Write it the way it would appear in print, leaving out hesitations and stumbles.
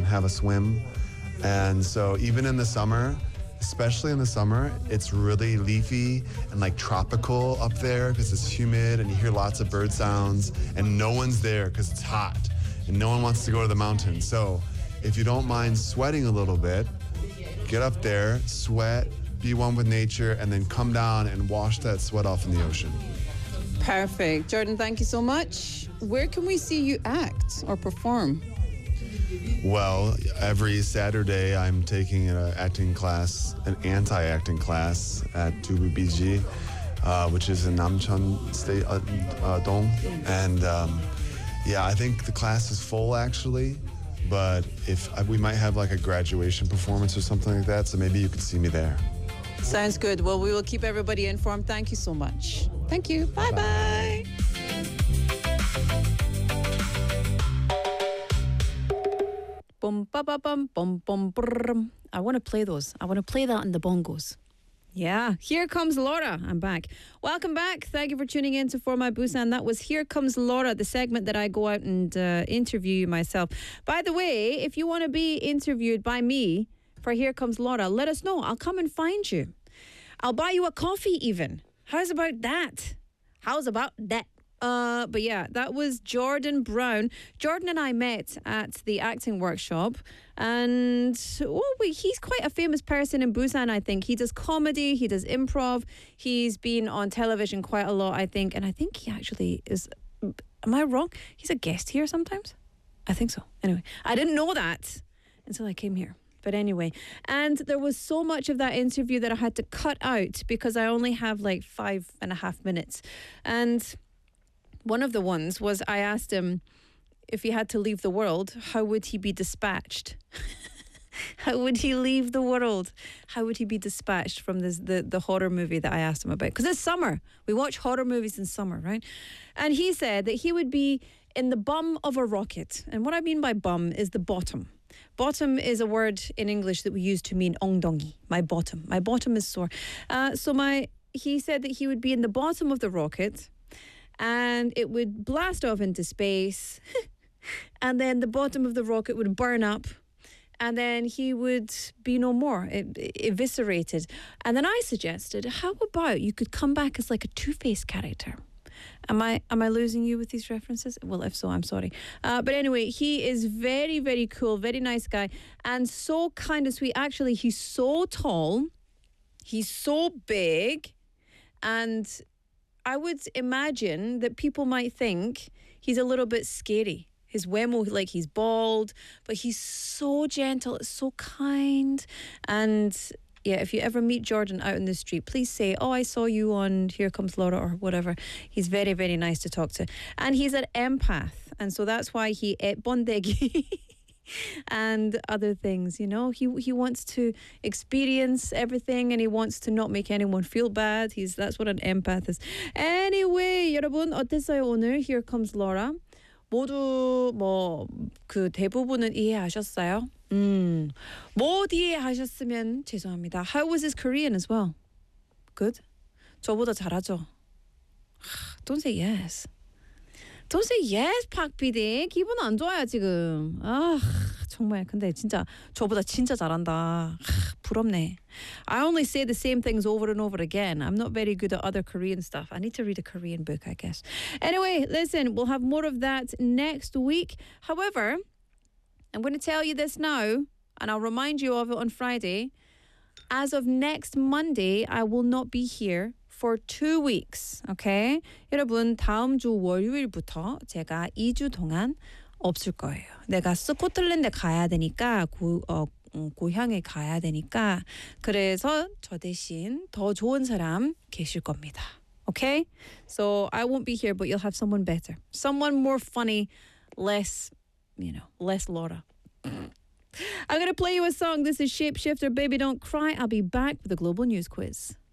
have a swim. And so even in the summer, especially in the summer, it's really leafy and like tropical up there because it's humid and you hear lots of bird sounds and no one's there because it's hot and no one wants to go to the mountain. So if you don't mind sweating a little bit, get up there, sweat, be one with nature, and then come down and wash that sweat off in the ocean. Perfect. Jordan, thank you so much. Where can we see you act or perform? Well, every Saturday I'm taking an acting class, an anti-acting class at Dububiji, which is in Namcheon State Dong. And yeah, I think the class is full actually, but if we might have like a graduation performance or something like that, so maybe you could see me there. Sounds good. Well, we will keep everybody informed. Thank you so much. Thank you. Bye-bye. Bum ba ba bum bum bum brrm. I want to play those. I want to play that on the bongos. Yeah, Here Comes Laura. I'm back. Welcome back. Thank you for tuning in to For My Busan. That was Here Comes Laura, the segment that I go out and interview you myself. By the way, if you want to be interviewed by me for Here Comes Laura, let us know. I'll come and find you. I'll buy you a coffee even. How's about that? How's about that? But yeah, that was Jordan Brown. Jordan and I met at the acting workshop, and he's quite a famous person in Busan, I think. He does comedy, he does improv, he's been on television quite a lot, I think, and I think he actually is, am I wrong? He's a guest here sometimes? I think so. Anyway, I didn't know that until I came here. But anyway, and there was so much of that interview that I had to cut out because I only have like 5.5 minutes. And one of the ones was I asked him if he had to leave the world, how would he be dispatched? How would he leave the world? How would he be dispatched from the horror movie that I asked him about? Because it's summer. We watch horror movies in summer, right? And he said that he would be in the bum of a rocket. And what I mean by bum is the bottom. Bottom is a word in English that we use to mean ongdongi, my bottom. My bottom is sore. He said that he would be in the bottom of the rocket and it would blast off into space and then the bottom of the rocket would burn up and then he would be no more, eviscerated. And then I suggested, how about you could come back as like a Two-Face character? Am I losing you with these references? Well, if so, I'm sorry. But anyway, he is very, very cool, very nice guy, and so kind of sweet. Actually, he's so tall, he's so big, and I would imagine that people might think he's a little bit scary. His wemo, like he's bald, but he's so gentle, so kind, and yeah, if you ever meet Jordan out in the street, please say, oh, I saw you on Here Comes Laura or whatever. He's very, very nice to talk to. And he's an empath. And so that's why he ate bondegi and other things, you know. He wants to experience everything and he wants to not make anyone feel bad. That's what an empath is. Anyway, 여러분 어땠어요 오늘 Here Comes Laura? 모두 대부분은 이해하셨어요? 못 이해하셨으면 죄송합니다. How was his Korean as well? Good? 저보다 잘하죠? Don't say yes. Don't say yes, 박 PD. 기분 안 좋아요, 지금. 정말 근데 진짜 저보다 진짜 잘한다. 부럽네. I only say the same things over and over again. I'm not very good at other Korean stuff. I need to read a Korean book, I guess. Anyway, listen, we'll have more of that next week. However, I'm going to tell you this now, and I'll remind you of it on Friday. As of next Monday, I will not be here for 2 weeks, okay? 여러분, 다음 주 월요일부터 제가 2주 동안 없을 거예요. 내가 스코틀랜드 가야 되니까, 고향에 가야 되니까, 그래서 저 대신 더 좋은 사람 계실 겁니다. Okay? So I won't be here, but you'll have someone better. Someone more funny, less Laura. I'm going to play you a song. This is Shapeshifter, Baby Don't Cry. I'll be back with a global news quiz.